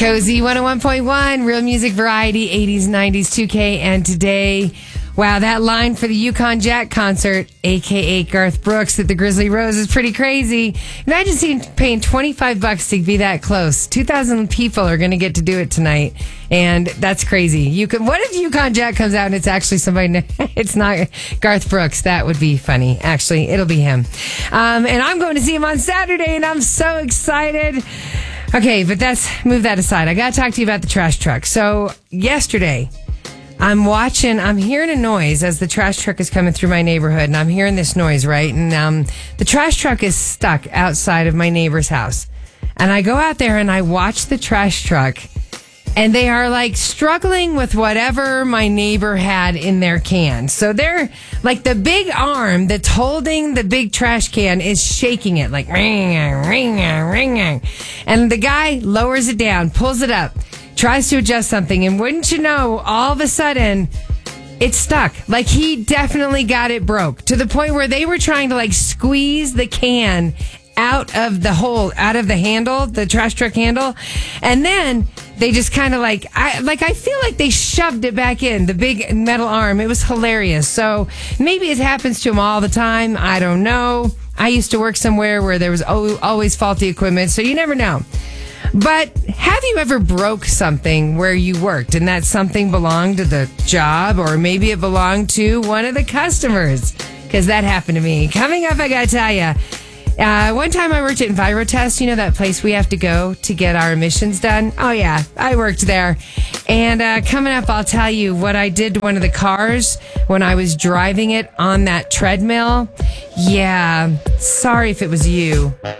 Cozy 101.1, real music variety, 80s, 90s, 2K, and today, wow, that line for the Yukon Jack concert, a.k.a. Garth Brooks at the Grizzly Rose, is pretty crazy. Imagine paying $25 to be that close. 2,000 people are going to get to do it tonight, and that's crazy. What if Yukon Jack comes out and it's actually somebody, it's not Garth Brooks? That would be funny. Actually, it'll be him. And I'm going to see him on Saturday, and I'm so excited. Okay, but move that aside. I got to talk to you about the trash truck. So yesterday, I'm hearing a noise as the trash truck is coming through my neighborhood, and I'm hearing this noise, right? And the trash truck is stuck outside of my neighbor's house. And I go out there and I watch the trash truck, and they are like struggling with whatever my neighbor had in their can. So they're like, the big arm that's holding the big trash can is shaking it like ring, ring, ring. And the guy lowers it down, pulls it up, tries to adjust something. And wouldn't you know, all of a sudden it's stuck. Like, he definitely got it broke to the point where they were trying to like squeeze the can out of the hole, out of the handle, the trash truck handle. And then they just kind of I feel like they shoved it back in, the big metal arm. It was hilarious. So maybe it happens to them all the time. I don't know. I used to work somewhere where there was always faulty equipment, so you never know. But have you ever broke something where you worked and that something belonged to the job, or maybe it belonged to one of the customers? Because that happened to me. Coming up, I got to tell you. One time I worked at Envirotest, you know, that place we have to go to get our emissions done. Oh yeah, I worked there. And coming up, I'll tell you what I did to one of the cars when I was driving it on that treadmill. Yeah, sorry if it was you.